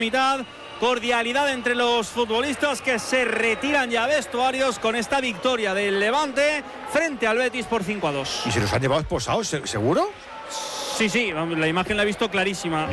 mitad, cordialidad entre los futbolistas que se retiran ya a vestuarios con esta victoria del Levante frente al Betis por 5-2. ¿Y se los han llevado esposados, seguro? Sí, la imagen la he visto clarísima.